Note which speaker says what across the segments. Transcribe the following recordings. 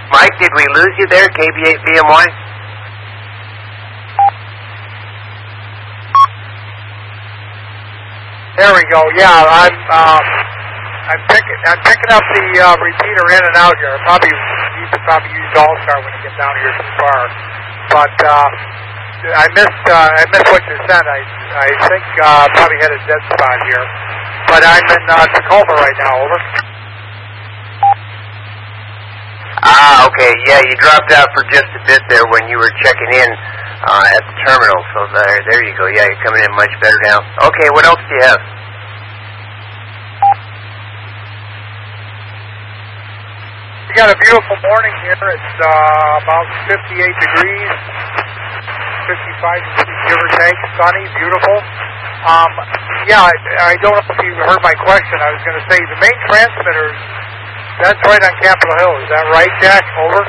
Speaker 1: Mike, did we lose you there, KB8VMY?
Speaker 2: There we go. Yeah, I'm picking up the repeater in and out here. You could probably use All-Star when you get down here too far. But I missed what you said. I think probably had a dead spot here. But I'm in Tacoma right now. Over.
Speaker 1: Okay. Yeah, you dropped out for just a bit there when you were checking in at the terminal. So there you go. Yeah, you're coming in much better now. Okay, what else do you have?
Speaker 2: We got a beautiful morning here. It's about 58 degrees, 55 degrees, give or take. Sunny, beautiful. Yeah, I don't know if you heard my question. I was going to say the main transmitters, that's right on Capitol Hill. Is that right, Jack? Over.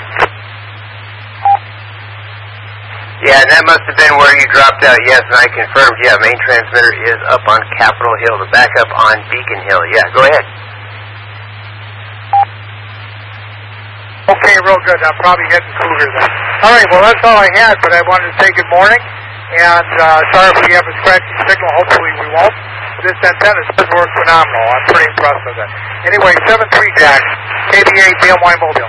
Speaker 1: Yeah, and that must have been where you dropped out. Yes, and I confirmed. Yeah, main transmitter is up on Capitol Hill. The backup on Beacon Hill. Yeah, go ahead.
Speaker 2: Okay, real good. I'm probably heading Cougar then. All right, well, that's all I had, but I wanted to say good morning. And sorry if we have a scratchy signal. Hopefully we won't. This antenna does work phenomenal. I'm pretty impressed with it. Anyway, 7-3 Jack, KB8VMY Mobile.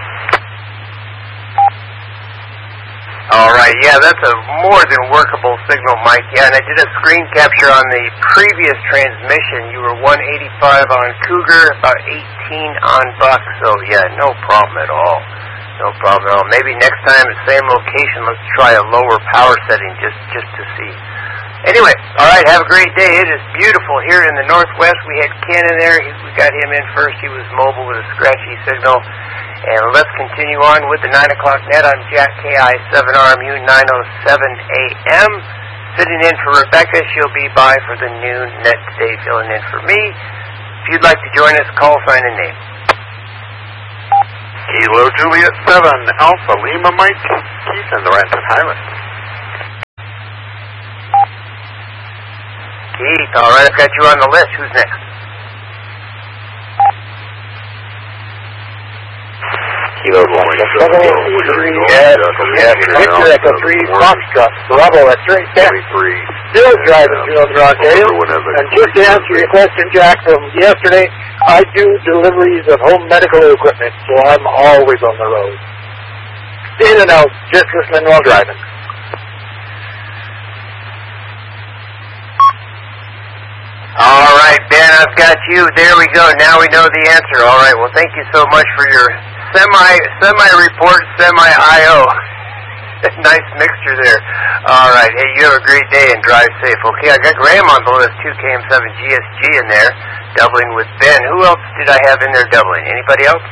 Speaker 1: All right, yeah, that's a more than workable signal, Mike. Yeah, and I did a screen capture on the previous transmission. You were 185 on Cougar, about 18 on Buck, so yeah, no problem at all. No problem at all. Maybe next time at the same location, let's try a lower power setting just to see. Anyway, all right, have a great day. It is beautiful here in the Northwest. We had Ken in there. We got him in first. He was mobile with a scratchy signal. And let's continue on with the 9 o'clock net. I'm Jack KI7RMU 907 AM. Sitting in for Rebecca. She'll be by for the noon net today, filling in for me. If you'd like to join us, call, sign, and name.
Speaker 3: Kilo Juliet 7, Alpha Lima Mike, Keith in the Renton Highlands.
Speaker 1: Keith, all right, I've got you on the list. Who's next?
Speaker 3: Kilo Juliet 7,
Speaker 4: Victor Echo 3, Foxtrot, Bravo at 310. Still driving through the Rockdale. And just to answer your question, Jack, from yesterday, I do deliveries of home medical equipment, so I'm always on the road. In and out, just listening while driving.
Speaker 1: All right, Ben, I've got you. There we go. Now we know the answer. All right, well, thank you so much for your semi-report, semi-IO. Nice mixture there. All right, hey, you have a great day and drive safe. Okay, I got Graham on the list, 2KM7GSG in there, doubling with Ben. Who else did I have in there doubling? Anybody else?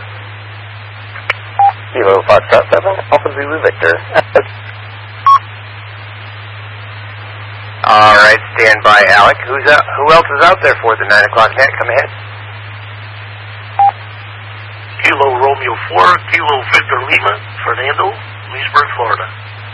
Speaker 3: Kilo Foxtrot 7, Alpha Zulu Victor.
Speaker 1: All right, stand by, Alec. Who else is out there for the 9 o'clock net? Come ahead.
Speaker 5: Kilo Romeo 4, Kilo Victor Lima, Fernando, Leesburg, Florida.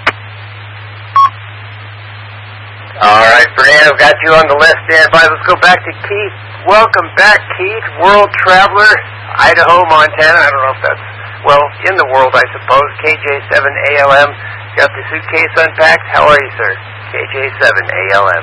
Speaker 1: All right, Fernando, got you on the list. Stand by. Let's go back to Keith. Welcome back, Keith. World Traveler, Idaho, Montana. I don't know if that's, well, in the world, I suppose. KJ7ALM. Got the suitcase unpacked. How are you, sir? KJ7ALM.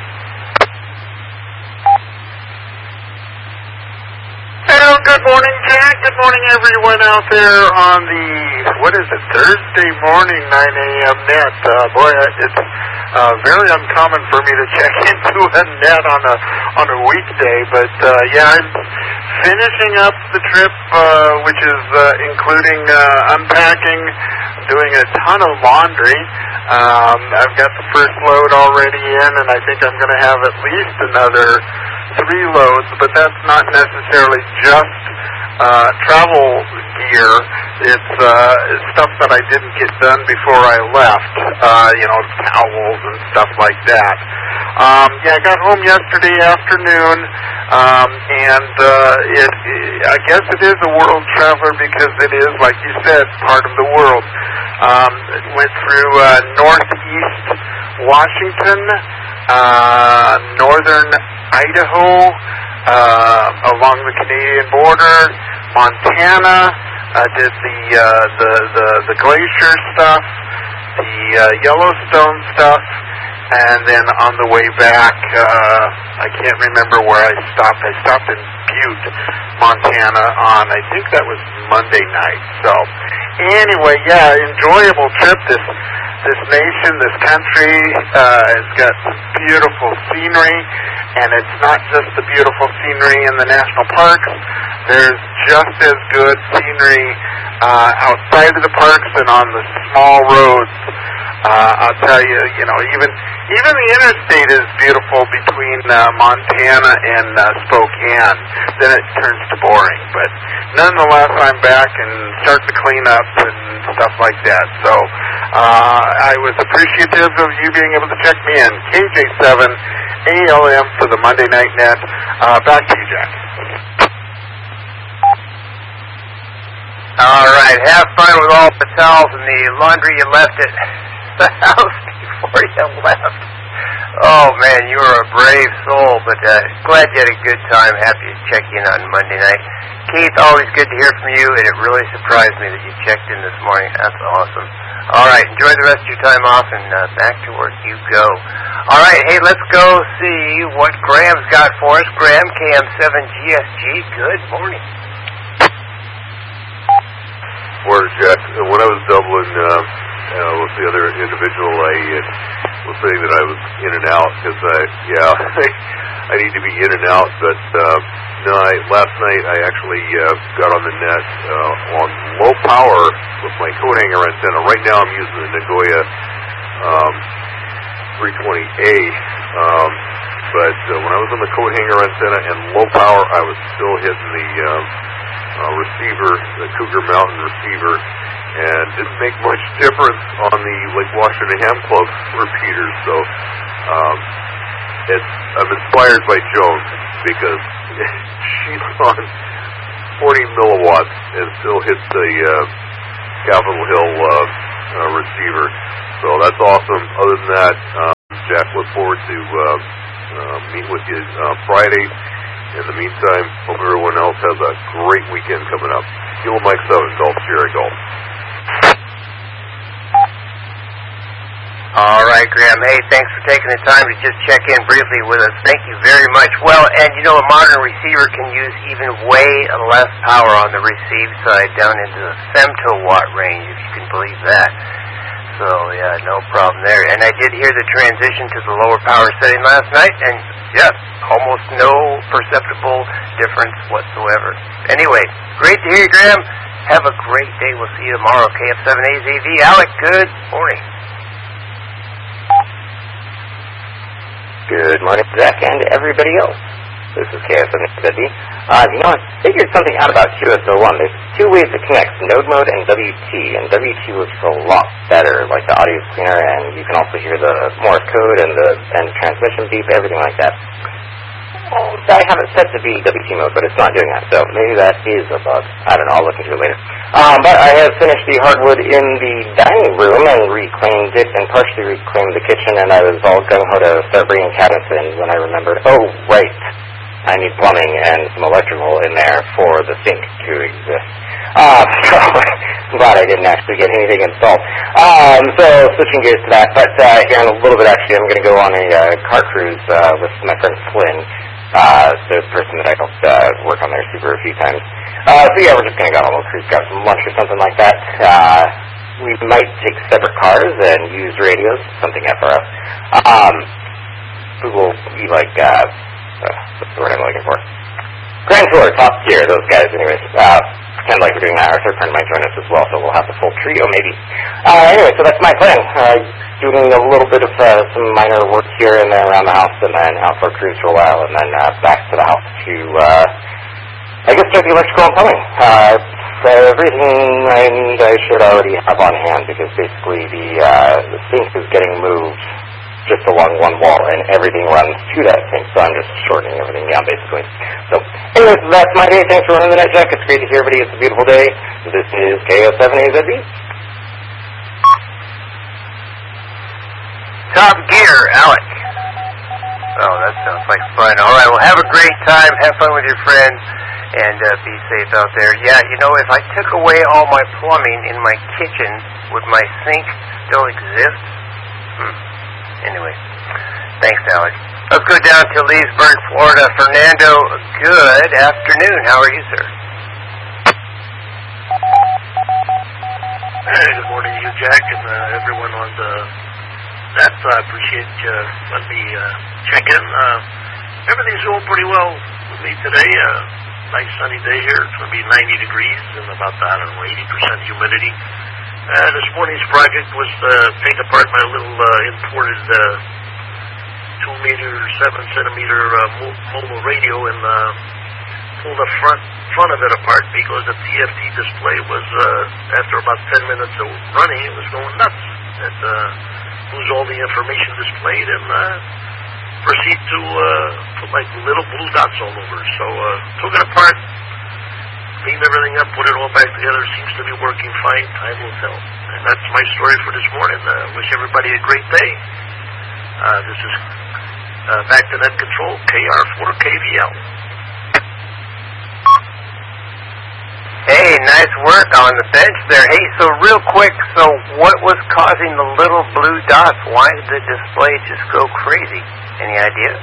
Speaker 3: Well, good morning, Jack. Good morning, everyone out there on the, Thursday morning, 9 a.m. net. Boy, it's very uncommon for me to check into a net on a weekday, but yeah, I'm finishing up the trip, which is including unpacking, doing a ton of laundry. I've got the first load already in, and I think I'm going to have at least another 3 loads, but that's not necessarily just travel gear. It's stuff that I didn't get done before I left, towels and stuff like that. Yeah, I got home yesterday afternoon, and I guess it is a world traveler because it is, like you said, part of the world. Went through northeast Washington, northern Idaho, along the Canadian border, Montana, I did the glacier stuff, the Yellowstone stuff, and then on the way back, I can't remember where I stopped. I stopped in Butte, Montana on, I think that was Monday night. So anyway, yeah, enjoyable trip. This nation, this country has got some beautiful scenery, and it's not just the beautiful scenery in the national parks. There's just as good scenery outside of the parks and on the small roads. I'll tell you, even the interstate is beautiful between Montana and Spokane. Then it turns to boring, but nonetheless, I'm back and start to clean up and stuff like that. So I was appreciative of you being able to check me in. KJ7 ALM for the Monday Night Net. Back to you, Jack.
Speaker 1: All right, have fun with all the towels and the laundry you left at the house before you left. Oh, man, you were a brave soul, but glad you had a good time. Happy to check in on Monday night. Keith, always good to hear from you, and it really surprised me that you checked in this morning. That's awesome. All right, enjoy the rest of your time off, and back to work you go. All right, hey, let's go see what Graham's got for us. Graham, KM7GSG, good morning.
Speaker 6: Morning, Jack. When I was doubling with the other individual, I was saying that I was in and out because I need to be in and out. But last night I actually got on the net on low power with my coat hanger antenna. Right now I'm using the Nagoya 320A. But when I was on the coat hanger antenna and low power, I was still hitting the receiver, the Cougar Mountain receiver, and didn't make much difference on the Lake Washington Ham Club repeaters. So I'm inspired by Joan because she's on 40 milliwatts and still hits the Capitol Hill receiver. So that's awesome. Other than that, Jack, look forward to meeting with you Friday. In the meantime, hope everyone else has a great weekend coming up. Kilo Mike 7, Golf Sierra Golf.
Speaker 1: All right, Graham. Hey, thanks for taking the time to just check in briefly with us. Thank you very much. Well, and a modern receiver can use even way less power on the receive side, down into the femtowatt range, if you can believe that. So, yeah, no problem there. And I did hear the transition to the lower power setting last night, and, yeah, almost no perceptible difference whatsoever. Anyway, great to hear you, Graham. Have a great day. We'll see you tomorrow. KF7AZV. Alec, good morning.
Speaker 7: Good morning, Zach, and everybody else. This is KF7AZV. I figured something out about QSO1. There's two ways to connect, node mode and WT, and WT works a lot better, like the audio is cleaner, and you can also hear the Morse code and the transmission beep, everything like that. I have it set to be WT mode, but it's not doing that, so maybe that is a bug. I don't know, I'll look into it later. But I have finished the hardwood in the dining room and reclaimed it and partially reclaimed the kitchen, and I was all gung-ho to start bringing cabinets in when I remembered, oh, right, I need plumbing and some electrical in there for the sink to exist. So I'm glad I didn't actually get anything installed. So switching gears to that, but here in a little bit, actually, I'm going to go on a car cruise with my friend Flynn, the person that I helped work on their Super a few times. So yeah, we're just going to go on a little cruise, grab some lunch or something like that. We might take separate cars and use radios, something FRF. We will be like, what's the word I'm looking for? Grand Tour, Top Gear, those guys, anyways. Pretend like we're doing that. Our third friend might join us as well, so we'll have the full trio, maybe. Anyway, so that's my plan. Doing a little bit of some minor work here and there around the house, and then out for a cruise for a while, and then back to the house to, I guess, start the electrical and plumbing. Everything I need I should already have on hand, because basically the sink is getting moved just along one wall, and everything runs to that sink, so I'm just shortening everything down, basically. So, anyways, that's my day. Thanks for running the net, Jack. It's great to hear everybody. It's a beautiful day. This is KO7AZV.
Speaker 1: Top Gear, Alec. Oh, that sounds like fun. All right, well, have a great time. Have fun with your friends. And be safe out there. Yeah, you know, if I took away all my plumbing in my kitchen, would my sink still exist? Anyway, thanks, Alex. Let's go down to Leesburg, Florida. Fernando, good afternoon. How are you, sir?
Speaker 5: Hey, good morning to you, Jack, and everyone on that. I appreciate you letting me check in. Everything's going pretty well with me today. Nice sunny day here. It's going to be 90 degrees and about, 80% humidity. This morning's project was to take apart my little imported 2-meter, 7-centimeter mobile radio and pull the front of it apart because the TFT display was, after about 10 minutes of running, it was going nuts. It lose all the information displayed and proceed to put like little blue dots all over. So took it apart, cleaned everything up, put it all back together. Seems to be working fine. Time will tell. And that's my story for this morning. Wish everybody a great day. This is back to Net Control, KR4KVL.
Speaker 1: Hey, nice work on the bench there. Hey, so real quick, so what was causing the little blue dots? Why did the display just go crazy? Any ideas?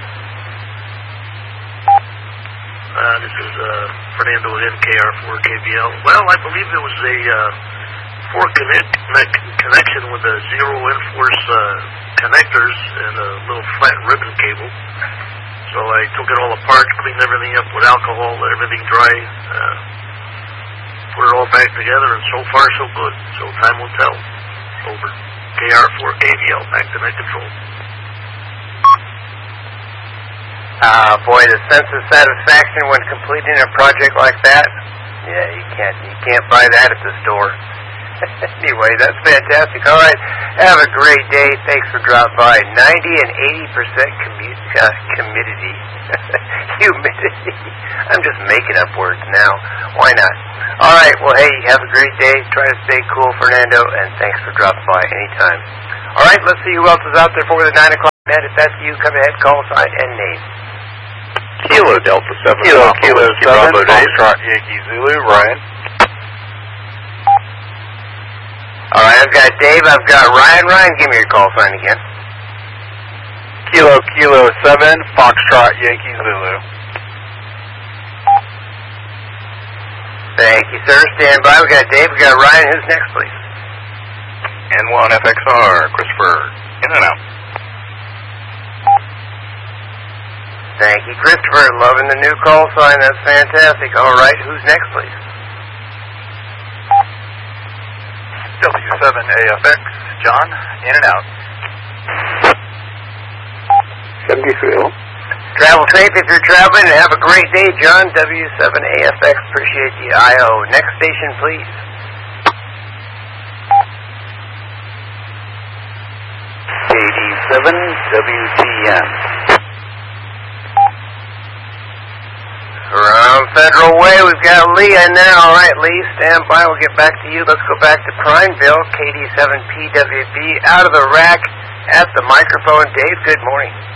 Speaker 5: This is Fernando again, KR4KVL. Well, I believe there was a poor connection with the zero N-force connectors and a little flat ribbon cable. So I took it all apart, cleaned everything up with alcohol, let everything dry, put it all back together, and so far so good. So time will tell. Over. KR4KVL, back to Net Control.
Speaker 1: Boy, the sense of satisfaction when completing a project like that, yeah, you can't buy that at the store. Anyway, that's fantastic. All right, have a great day. Thanks for dropping by. 90 and 80% humidity. Humidity. I'm just making up words now. Why not? All right, well, hey, have a great day. Try to stay cool, Fernando, and thanks for dropping by anytime. All right, let's see who else is out there for the 9 o'clock net. If that's you, come ahead, call sign, and name.
Speaker 6: Kilo Delta 7.
Speaker 3: Kilo 7,
Speaker 6: Foxtrot Yankee Zulu, Ryan.
Speaker 1: All right, I've got Dave, I've got Ryan. Ryan, give me your call sign again.
Speaker 3: Kilo 7, Foxtrot Yankee Zulu.
Speaker 1: Thank you, sir. Stand by. We got Dave, we got Ryan. Who's next, please?
Speaker 6: N1 FXR, Christopher, in and out.
Speaker 1: Thank you, Christopher. Loving the new call sign. That's fantastic. All right, who's next, please?
Speaker 3: W7AFX, John, in and out.
Speaker 4: 73.
Speaker 1: Travel safe if you're traveling, and have a great day, John. W7AFX, appreciate the IO. Next station, please.
Speaker 3: KD7WTN.
Speaker 1: Around Federal Way, we've got Lee in there. All right, Lee, stand by. We'll get back to you. Let's go back to Prineville, KD7PWB, out of the rack at the microphone. Dave, good morning.